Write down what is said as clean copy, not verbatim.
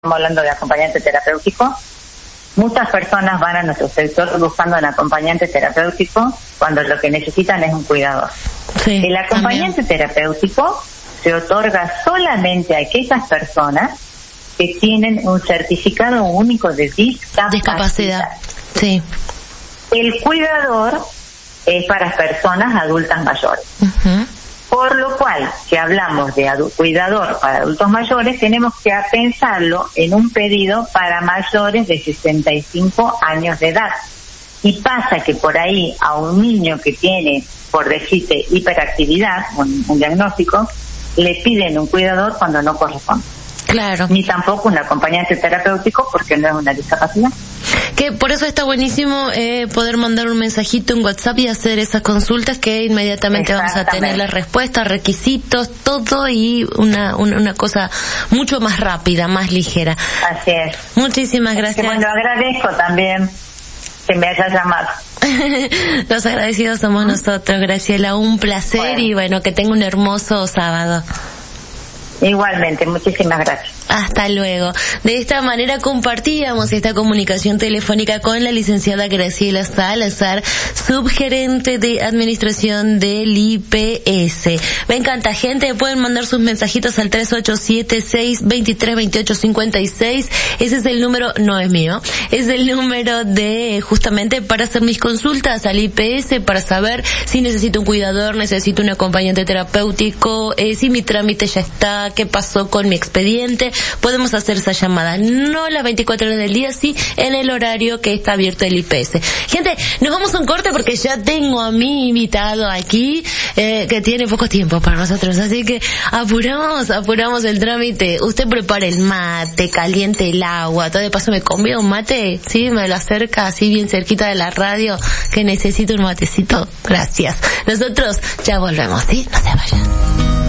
estamos hablando de acompañante terapéutico. Muchas personas van a nuestro sector buscando un acompañante terapéutico cuando lo que necesitan es un cuidador. Sí, el acompañante terapéutico se otorga solamente a aquellas personas que tienen un certificado único de discapacidad. Sí. El cuidador es para personas adultas mayores. Uh-huh. Por lo cual, si hablamos de cuidador para adultos mayores, tenemos que pensarlo en un pedido para mayores de 65 años de edad. Y pasa que por ahí a un niño que tiene, por decirte, hiperactividad, un diagnóstico, le piden un cuidador cuando no corresponde. Claro. Ni tampoco un acompañante terapéutico porque no es una discapacidad. Que por eso está buenísimo poder mandar un mensajito en WhatsApp y hacer esas consultas que inmediatamente vamos a tener las respuestas, requisitos, todo y una cosa mucho más rápida, más ligera. Así es. Muchísimas gracias. Bueno, agradezco también que me hayas llamado. Los agradecidos somos nosotros, Graciela, un placer y bueno, que tenga un hermoso sábado. Igualmente, muchísimas gracias. Hasta luego. De esta manera compartíamos esta comunicación telefónica con la licenciada Graciela Salazar, subgerente de administración del IPS. Me encanta, gente, pueden mandar sus mensajitos al 3876-232856. Ese es el número, no es mío, es el número de justamente para hacer mis consultas al IPS, para saber si necesito un cuidador, necesito un acompañante terapéutico, si mi trámite ya está, qué pasó con mi expediente. Podemos hacer esa llamada, no las 24 horas del día, sí en el horario que está abierto el IPS. Gente, nos vamos a un corte porque ya tengo a mi invitado aquí, que tiene poco tiempo para nosotros, así que apuramos el trámite. Usted prepara el mate, caliente el agua, todo de paso me convida un mate, sí, me lo acerca así bien cerquita de la radio, que necesito un matecito. Gracias. Nosotros ya volvemos, sí, no se vayan.